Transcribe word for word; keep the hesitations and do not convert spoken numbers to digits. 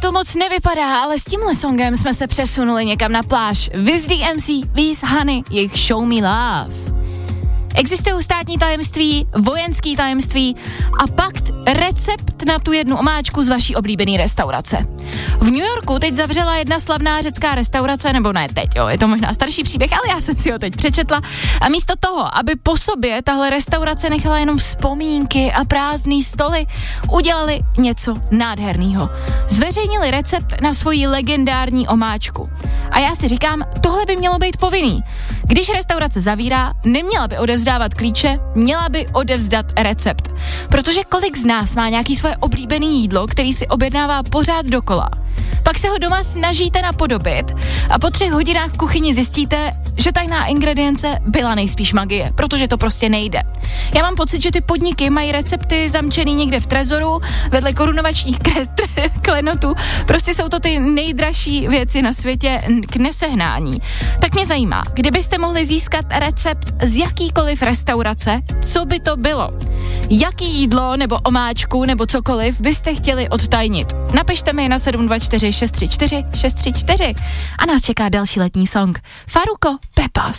to moc nevypadá, ale s tímhle songem jsme se přesunuli někam na pláž. Wiz D M C, Wiz Honey, jejich Show Me Love. Existují státní tajemství, vojenský tajemství a pakt recept na tu jednu omáčku z vaší oblíbené restaurace. V New Yorku teď zavřela jedna slavná řecká restaurace, nebo ne teď, jo, je to možná starší příběh, ale já jsem si ho teď přečetla. A místo toho, aby po sobě tahle restaurace nechala jenom vzpomínky a prázdný stoly, udělali něco nádherného. Zveřejnili recept na svoji legendární omáčku. A já si říkám, tohle by mělo být povinný. Když restaurace zavírá, neměla by odevzdávat klíče, měla by odevzdat recept. Protože kolik z nás má nějaký svoje oblíbené jídlo, který si objednává pořád dokola. Pak se ho doma snažíte napodobit a po třech hodinách v kuchyni zjistíte, že tajná ingredience byla nejspíš magie, protože to prostě nejde. Já mám pocit, že ty podniky mají recepty zamčený někde v trezoru, vedle korunovačních klenotů. Prostě jsou to ty nejdražší věci na světě k nesehnání. Tak mě zajímá, kdybyste mohli získat recept z jakýkoliv restaurace, co by to bylo? Jaký jídlo nebo omáčku nebo cokoliv byste chtěli odtajnit? Napište mi na sedm dva čtyři šest tři čtyři šest tři čtyři a nás čeká další letní song. Faruko, Pepas.